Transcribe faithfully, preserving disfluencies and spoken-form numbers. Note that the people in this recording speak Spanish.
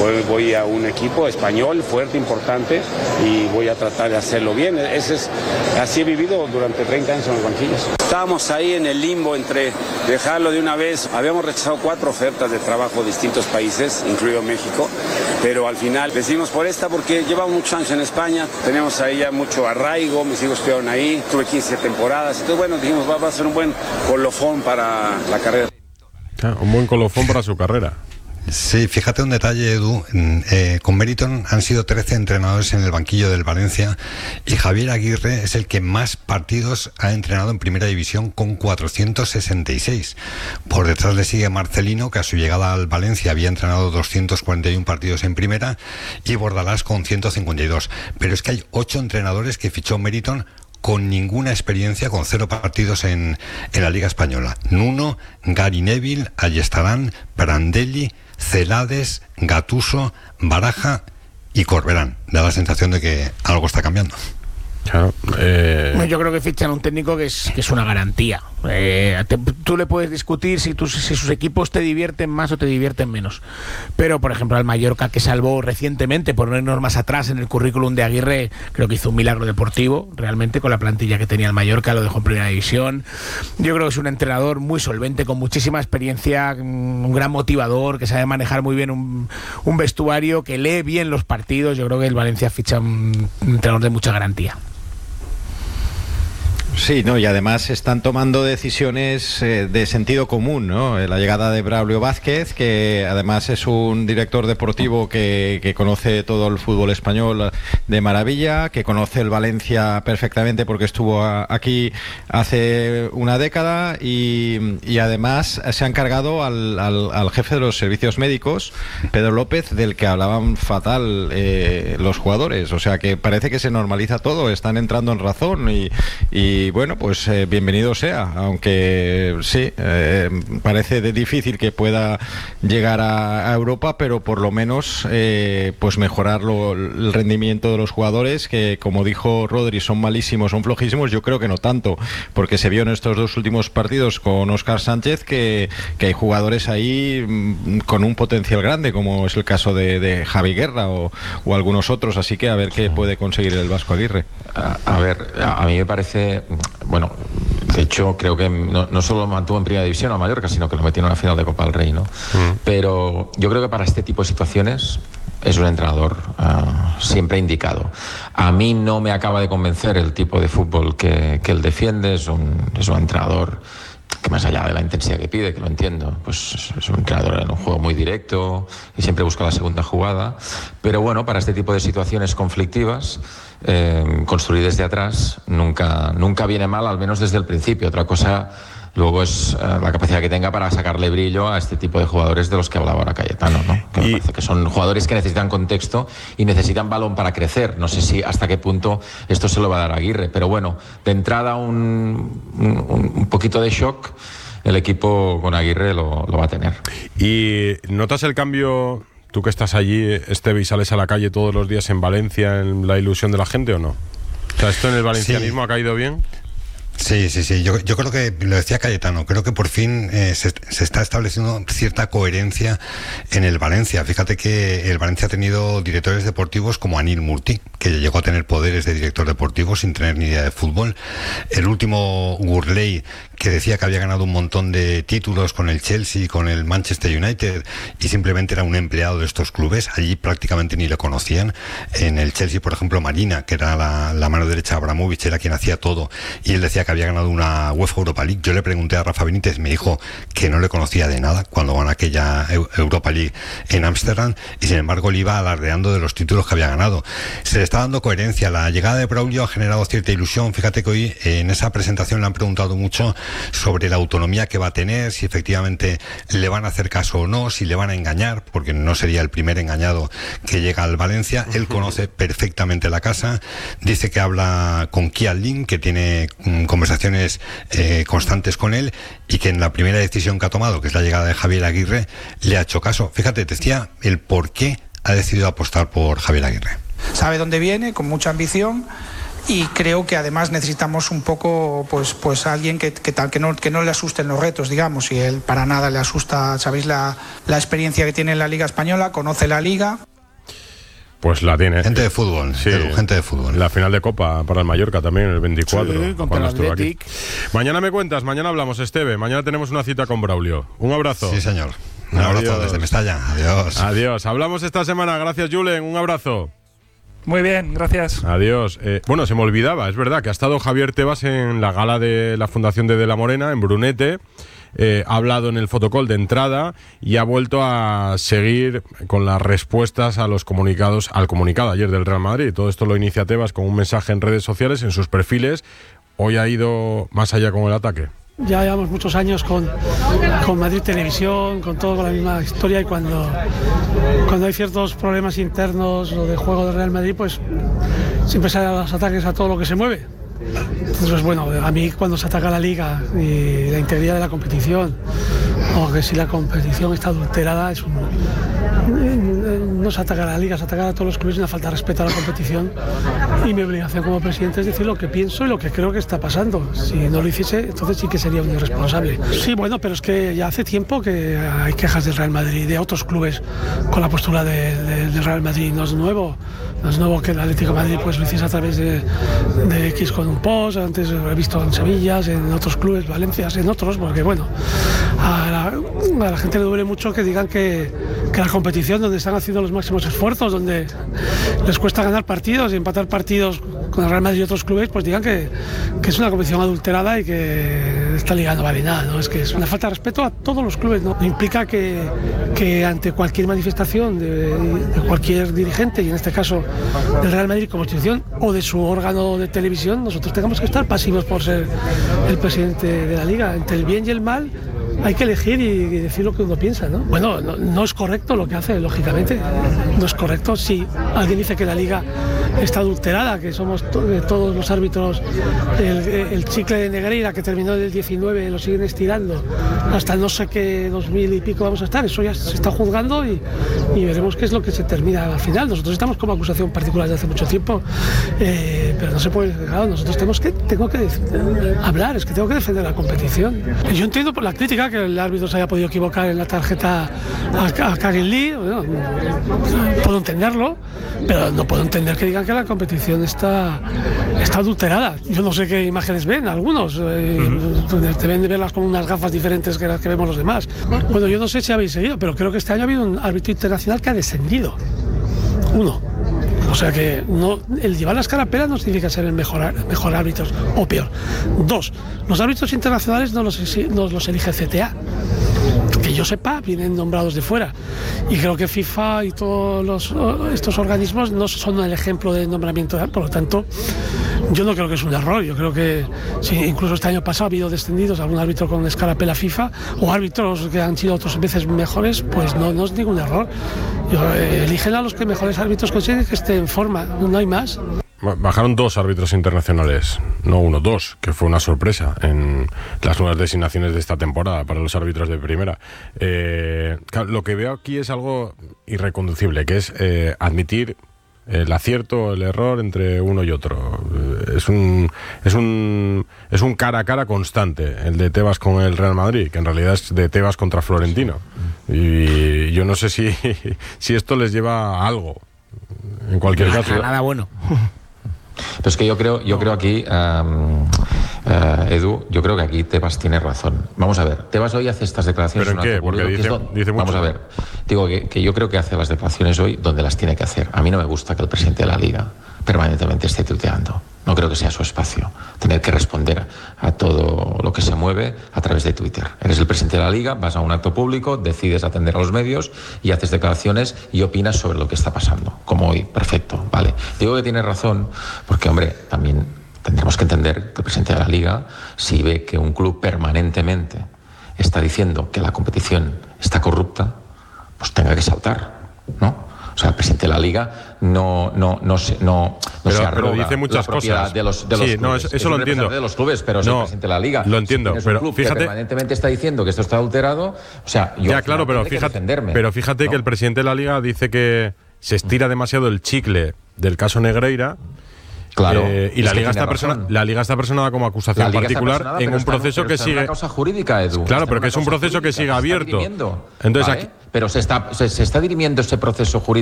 voy, voy a un equipo español fuerte, importante, y voy a tratar de hacerlo bien. Ese es, así he vivido durante treinta años en los banquillos. Estábamos ahí en el limbo entre dejarlo de una vez. Habíamos rechazado cuatro ofertas de trabajo de distintos países, incluido México, pero al final decidimos por esta porque llevamos muchos años en España, tenemos ahí ya mucho arraigo, mis hijos estuvieron ahí, tuve quince temporadas, entonces bueno, dijimos va, va a ser un buen colofón para la carrera. Ah, un buen colofón para su carrera. Sí, fíjate un detalle, Edu, eh, con Meriton han sido trece entrenadores en el banquillo del Valencia y Javier Aguirre es el que más partidos ha entrenado en primera división con cuatrocientos sesenta y seis. Por detrás le sigue Marcelino, que a su llegada al Valencia había entrenado doscientos cuarenta y uno partidos en primera, y Bordalás con ciento cincuenta y dos. Pero es que hay ocho entrenadores que fichó Meriton con ninguna experiencia, con cero partidos en, en la Liga Española. Nuno, Gary Neville, Ayestarán, Prandelli, Celades, Gattuso, Baraja y Corberán. Da la sensación de que algo está cambiando. Claro, eh... Yo creo que fichan a un técnico que es, que es una garantía. Eh, te, tú le puedes discutir si, tú, si sus equipos te divierten más o te divierten menos. Pero, por ejemplo, al Mallorca, que salvó recientemente, por no irnos más atrás en el currículum de Aguirre, creo que hizo un milagro deportivo, realmente, con la plantilla que tenía el Mallorca, lo dejó en primera división. Yo creo que es un entrenador muy solvente, con muchísima experiencia, un gran motivador, que sabe manejar muy bien un, un vestuario, que lee bien los partidos. Yo creo que el Valencia ficha un, un entrenador de mucha garantía. Sí, no, y además están tomando decisiones eh, de sentido común, ¿no? La llegada de Braulio Vázquez, que además es un director deportivo que, que conoce todo el fútbol español de maravilla, que conoce el Valencia perfectamente porque estuvo a, aquí hace una década, y, y además se ha encargado al, al, al jefe de los servicios médicos, Pedro López, del que hablaban fatal eh, los jugadores. O sea que parece que se normaliza todo, están entrando en razón y, y Y bueno, pues eh, bienvenido sea, aunque sí, eh, parece de difícil que pueda llegar a, a Europa, pero por lo menos eh, pues mejorar lo, el rendimiento de los jugadores, que como dijo Rodri, son malísimos, son flojísimos. Yo creo que no tanto, porque se vio en estos dos últimos partidos con Óscar Sánchez que, que hay jugadores ahí mmm, con un potencial grande, como es el caso de, de Javi Guerra o, o algunos otros, así que a ver qué puede conseguir el Vasco Aguirre. A, a ver, a, a mí me parece... Bueno, de hecho creo que no, no solo mantuvo en primera división a Mallorca, sino que lo metieron a la final de Copa del Rey, ¿no? Mm. Pero yo creo que para este tipo de situaciones es un entrenador uh, siempre indicado. A mí no me acaba de convencer el tipo de fútbol que, que él defiende. Es un, es un entrenador que, más allá de la intensidad que pide, que lo entiendo, pues es un entrenador en un juego muy directo y siempre busca la segunda jugada. Pero bueno, para este tipo de situaciones conflictivas, Eh, construir desde atrás nunca, nunca viene mal, al menos desde el principio. Otra cosa luego es eh, la capacidad que tenga para sacarle brillo a este tipo de jugadores de los que hablaba ahora Cayetano, ¿no? Que me parece que son jugadores que necesitan contexto y necesitan balón para crecer. No sé si hasta qué punto esto se lo va a dar a Aguirre, pero bueno, de entrada un, un, un poquito de shock el equipo con Aguirre lo, lo va a tener. ¿Y notas el cambio? Tú que estás allí, Esteve, y sales a la calle todos los días en Valencia, en la ilusión de la gente, ¿o no? O sea, ¿esto en el valencianismo sí ha caído bien? Sí, sí, sí. Yo, yo creo que, lo decía Cayetano, creo que por fin eh, se, se está estableciendo cierta coherencia en el Valencia. Fíjate que el Valencia ha tenido directores deportivos como Anil Murti, que llegó a tener poderes de director deportivo sin tener ni idea de fútbol. El último, Gurley, que decía que había ganado un montón de títulos con el Chelsea, con el Manchester United, y simplemente era un empleado de estos clubes. Allí prácticamente ni lo conocían. En el Chelsea, por ejemplo, Marina, que era la, la mano derecha de Abramovich, era quien hacía todo, y él decía que había ganado una UEFA Europa League. Yo le pregunté a Rafa Benítez, me dijo que no le conocía de nada cuando ganó aquella Europa League en Ámsterdam, y sin embargo le iba alardeando de los títulos que había ganado. Se le está dando coherencia. La llegada de Braulio ha generado cierta ilusión. Fíjate que hoy eh, en esa presentación le han preguntado mucho sobre la autonomía que va a tener, si efectivamente le van a hacer caso o no, si le van a engañar, porque no sería el primer engañado que llega al Valencia. Él conoce perfectamente la casa, dice que habla con Kian Lin, que tiene mm, conversaciones eh, constantes con él, y que en la primera decisión que ha tomado, que es la llegada de Javier Aguirre, le ha hecho caso. Fíjate, te decía el por qué ha decidido apostar por Javier Aguirre. Sabe dónde viene, con mucha ambición, y creo que además necesitamos un poco pues pues alguien que, que, que, no, que no le asusten los retos, digamos, y él para nada le asusta. Sabéis la, la experiencia que tiene en la Liga Española, conoce la Liga. Pues la tiene. Gente de fútbol, sí, Edu, gente de fútbol. La final de Copa para el Mallorca también, el veinticuatro. Sí, contra el Athletic. Mañana me cuentas, mañana hablamos, Esteve. Mañana tenemos una cita con Braulio. Un abrazo. Sí, señor. Un abrazo Adiós. Desde Mestalla. Adiós. Adiós. Hablamos esta semana. Gracias, Julen. Un abrazo. Muy bien, gracias. Adiós. Eh, bueno, se me olvidaba, es verdad que ha estado Javier Tebas en la gala de la Fundación de De la Morena, en Brunete. Eh, ha hablado en el fotocall de entrada y ha vuelto a seguir con las respuestas a los comunicados, al comunicado ayer del Real Madrid. Todo esto lo inicia Tebas con un mensaje en redes sociales, en sus perfiles. Hoy ha ido más allá con el ataque. Ya llevamos muchos años con, con Madrid Televisión, con todo con la misma historia, y cuando, cuando hay ciertos problemas internos o de juego del Real Madrid, pues siempre salen los ataques a todo lo que se mueve. Entonces, bueno, a mí cuando se ataca la Liga y la integridad de la competición, o que si la competición está adulterada, es un, no se ataca a la Liga, se ataca a todos los clubes, y una falta de respeto a la competición. Y mi obligación como presidente es decir lo que pienso y lo que creo que está pasando. Si no lo hiciese, entonces sí que sería un irresponsable. Sí, bueno, pero es que ya hace tiempo que hay quejas del Real Madrid, de otros clubes, con la postura de, de, del Real Madrid. No es nuevo, no es nuevo que el Atlético de Madrid pues lo hiciese a través de, de X con un post. Antes lo he visto en Sevilla, en otros clubes, Valencia, en otros, porque bueno, a la, a la gente le duele mucho que digan que, que la competición donde están haciendo los máximos esfuerzos, donde les cuesta ganar partidos y empatar partidos con el Real Madrid y otros clubes, pues digan que, que es una competición adulterada y que esta liga no vale nada, ¿no? Es que es una falta de respeto a todos los clubes, ¿no? Implica que, que ante cualquier manifestación de, de cualquier dirigente, y en este caso del Real Madrid como institución o de su órgano de televisión, nosotros tengamos que estar pasivos por ser el presidente de la liga. Entre el bien y el mal hay que elegir y decir lo que uno piensa, ¿no? Bueno, no, no es correcto lo que hace, lógicamente. No es correcto. Si alguien dice que la liga está adulterada, que somos to todos los árbitros, el, el chicle de Negreira que terminó en el diecinueve lo siguen estirando hasta no sé qué dos mil y pico vamos a estar, eso ya se está juzgando y, y veremos qué es lo que se termina al final. Nosotros estamos como acusación particular desde hace mucho tiempo, eh, pero no se puede, claro, nosotros tenemos que, tengo que hablar, es que tengo que defender la competición. Yo entiendo por la crítica que el árbitro se haya podido equivocar en la tarjeta a, a Karen Lee, bueno, puedo entenderlo, pero no puedo entender que digan que la competición está, está adulterada. Yo no sé qué imágenes ven algunos, eh, uh-huh. Deben de verlas con unas gafas diferentes que las que vemos los demás. Bueno, yo no sé si habéis seguido, pero creo que este año ha habido un árbitro internacional que ha descendido. Uno. O sea que no, el llevar la escarapela no significa ser el mejor, mejor árbitro o peor. Dos, los árbitros internacionales no los, no los elige C T A. Que yo sepa, vienen nombrados de fuera. Y creo que FIFA y todos los, estos organismos no son el ejemplo de nombramiento. Por lo tanto, yo no creo que es un error. Yo creo que si incluso este año pasado ha habido descendidos algún árbitro con escarapela FIFA o árbitros que han sido otras veces mejores, pues no, no es ningún error. Yo, eh, eligen a los que mejores árbitros consiguen que estén en forma, no hay más. Bajaron dos árbitros internacionales, no uno, dos, que fue una sorpresa en las nuevas designaciones de esta temporada para los árbitros de primera. Eh, lo que veo aquí es algo irreconducible, que es eh, admitir el acierto, el error entre uno y otro. Es un, es un, es un cara a cara constante, el de Tebas con el Real Madrid, que en realidad es de Tebas contra Florentino. Y yo no sé si, si esto les lleva a algo. En cualquier nada, caso. Nada bueno. Pero es que yo creo, yo creo aquí, um, uh, Edu, yo creo que aquí Tebas tiene razón. Vamos a ver, Tebas hoy hace estas declaraciones. ¿Pero en qué? Porque dice, esto, dice mucho. Vamos a ver, digo que, que yo creo que hace las declaraciones hoy donde las tiene que hacer. A mí no me gusta que el presidente de la Liga permanentemente esté tuiteando. No creo que sea su espacio tener que responder a todo lo que se mueve a través de Twitter. Eres el presidente de la Liga, vas a un acto público, decides atender a los medios y haces declaraciones y opinas sobre lo que está pasando, como hoy. Perfecto, vale. Digo que tiene razón porque, hombre, también tendremos que entender que el presidente de la Liga, si ve que un club permanentemente está diciendo que la competición está corrupta, pues tenga que saltar, ¿no? O sea, el presidente de la Liga no, no, no, se, no, no pero, se arroga pero dice muchas la propiedad cosas de los, de los sí, clubes. No, eso, eso es lo entiendo. de los clubes, pero es no, el presidente de la Liga. Lo entiendo, si pero un club fíjate. Que permanentemente está diciendo que esto está adulterado, o sea, yo ya, claro, pero fíjate, pero fíjate ¿no? que el presidente de la Liga dice que se estira demasiado el chicle del caso Negreira Claro, Eh, y es la que liga, está tiene persona, razón. la liga está personada como acusación La liga está particular personada, en pero un está en- proceso pero que está en sigue. una causa jurídica, Edu. Claro, Está pero en que una es un causa proceso que jurídica, sigue se está abierto. dirimiendo, Entonces ¿vale? aquí. Pero se está, se, se está dirimiendo ese proceso jurídico.